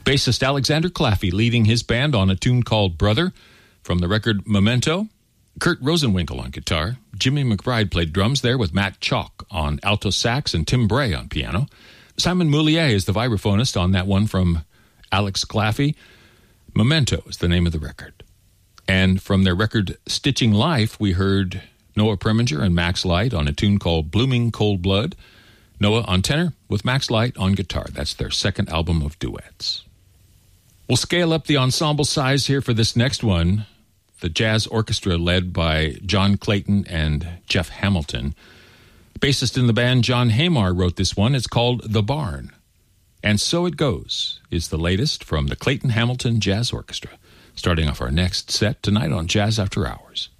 Bassist Alexander Claffey leading his band on a tune called Brother from the record Memento. Kurt Rosenwinkel on guitar. Jimmy McBride played drums there with Matt Chalk on alto sax and Tim Bray on piano. Simon Moulier is the vibraphonist on that one from Alex Claffey. Memento is the name of the record. And from their record Stitching Life, we heard Noah Preminger and Max Light on a tune called Blooming Cold Blood. Noah on tenor with Max Light on guitar. That's their second album of duets. We'll scale up the ensemble size here for this next one. The jazz orchestra led by John Clayton and Jeff Hamilton. Bassist in the band John Hamar wrote this one. It's called The Barn. And So It Goes is the latest from the Clayton Hamilton Jazz Orchestra, starting off our next set tonight on Jazz After Hours.